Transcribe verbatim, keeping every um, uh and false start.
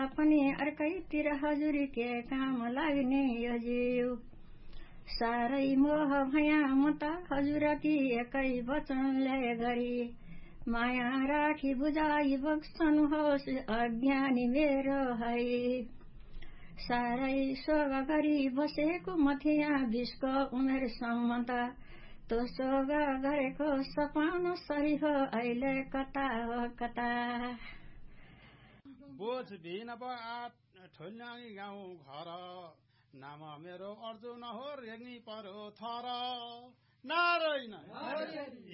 पनि अर्कैतिर हजुर के काम लाग्ने यो जीव साह्रै मोह भया म त हजुर कि एकै वचनले गरी माया राखी बुझाई बक्सनुहोस् अज्ञानी मेरो है साह्रै सोग गरी बसेको म थिया बिसको उमेरसम्म त तो सोग गरेको सपना सही हो अहिले कता हो कता बोझ बिन आठ ठोल्याङ्गी गाउँ घर नाम मेरो अर्जुन हो रेग्मी परो थर नारायण